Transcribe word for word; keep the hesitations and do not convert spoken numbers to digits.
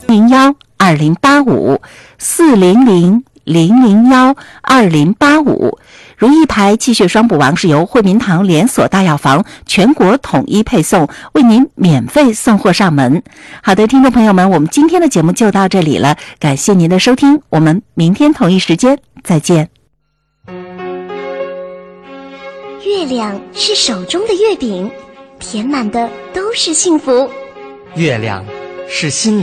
零幺二零八五四零零零零幺二零八五。如意牌气血双补王是由惠民堂连锁大药房全国统一配送，为您免费送货上门。好的，听众朋友们，我们今天的节目就到这里了，感谢您的收听，我们明天同一时间再见。 月亮是手中的月饼，填满的都是幸福。 月亮是心里